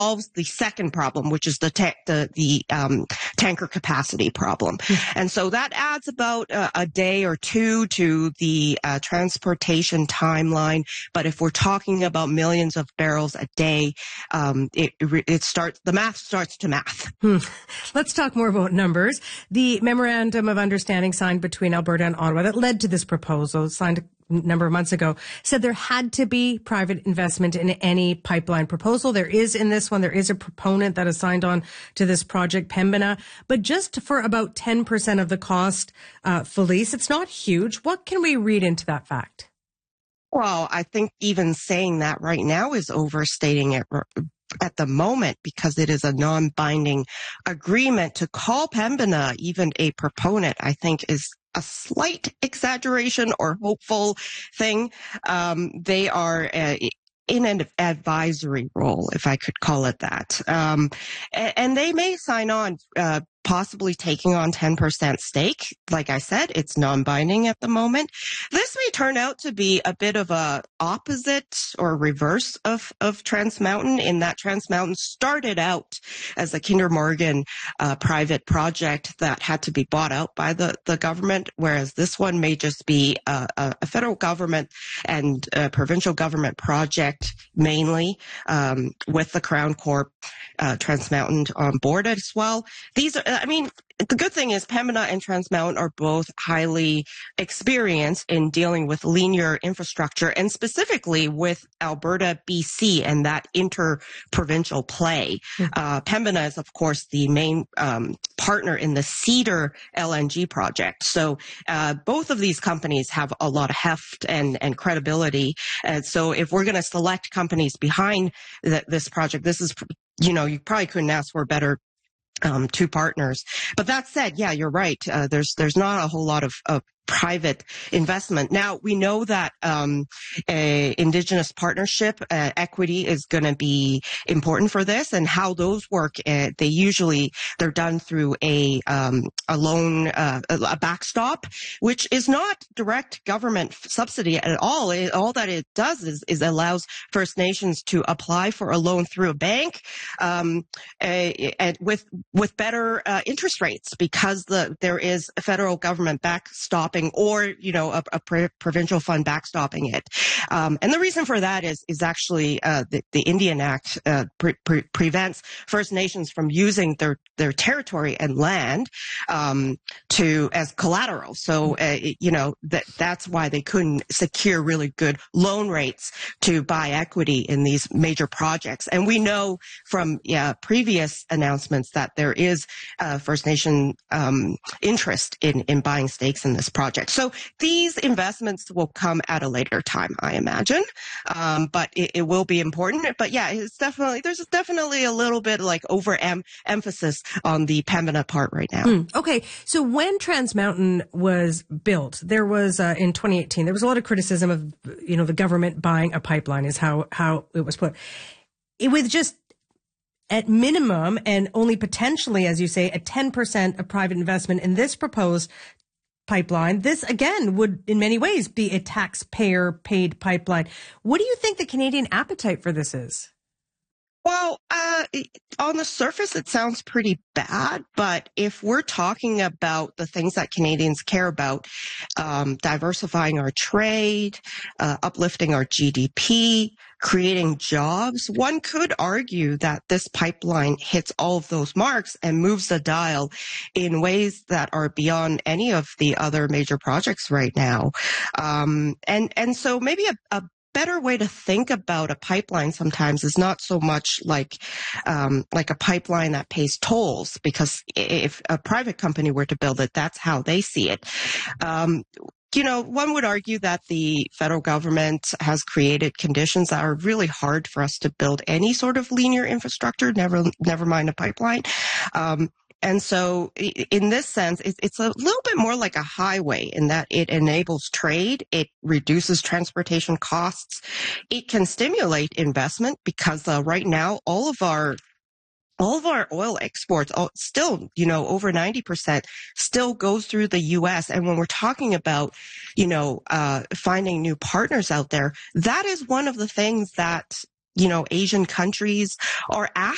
the second problem, which is the tanker capacity problem. And so that adds about a day or two to the transportation timeline. But if we're talking about millions of barrels a day, the math starts to math. Let's talk more about numbers. The memorandum of understanding signed between Alberta and Ottawa that led to this proposal, signed a number of months ago, said there had to be private investment in any pipeline proposal. There is in this one. There is a proponent that has signed on to this project, Pembina, but just for about 10% of the cost, Felice. It's not huge. What can we read into that fact? Well, I think even saying that right now is overstating it at the moment, because it is a non-binding agreement. To call Pembina even a proponent, I think, is a slight exaggeration or hopeful thing. They are in an advisory role, if I could call it that. And they may sign on, possibly taking on 10% stake. Like I said, it's non-binding at the moment. This may turn out to be a bit of a opposite or reverse of Trans Mountain, in that Trans Mountain started out as a Kinder Morgan private project that had to be bought out by the government, whereas this one may just be a federal government and a provincial government project, mainly with the Crown Corp, Trans Mountain on board as well. The good thing is Pembina and Trans Mountain are both highly experienced in dealing with linear infrastructure, and specifically with Alberta, BC, and that inter-provincial play. Pembina is, of course, the main partner in the Cedar LNG project. So both of these companies have a lot of heft and credibility. And so if we're going to select companies behind this project, this is, you probably couldn't ask for a better two partners. But that said, yeah, you're right. There's not a whole lot of private investment. Now, we know that Indigenous partnership equity is going to be important for this, and how those work. They're done through a loan, a backstop, which is not direct government subsidy at all. All that it does is allows First Nations to apply for a loan through a bank, and with better interest rates, because there is a federal government backstopping, or a provincial fund backstopping it. And the reason for that is actually the Indian Act prevents First Nations from using their territory and land as collateral. So that's why they couldn't secure really good loan rates to buy equity in these major projects. And we know from previous announcements that there is First Nation interest in buying stakes in this project. So these investments will come at a later time, I imagine, but it will be important. But yeah, there's definitely a little bit like emphasis on the Pembina part right now. Okay, so when Trans Mountain was built, there was in 2018 there was a lot of criticism of the government buying a pipeline, is how it was put. It was just at minimum, and only potentially, as you say, a 10% of private investment in this proposed pipeline. This, again, would in many ways be a taxpayer-paid pipeline. What do you think the Canadian appetite for this is? Well, on the surface, it sounds pretty bad, but if we're talking about the things that Canadians care about, diversifying our trade, uplifting our GDP, creating jobs, one could argue that this pipeline hits all of those marks and moves the dial in ways that are beyond any of the other major projects right now. And so maybe a better way to think about a pipeline sometimes is not so much like a pipeline that pays tolls, because if a private company were to build it, that's how they see it. One would argue that the federal government has created conditions that are really hard for us to build any sort of linear infrastructure, never mind a pipeline. And so in this sense, it's a little bit more like a highway in that it enables trade. It reduces transportation costs. It can stimulate investment, because right now all of our oil exports still, over 90% still goes through the U.S. And when we're talking about, finding new partners out there, that is one of the things that Asian countries are asking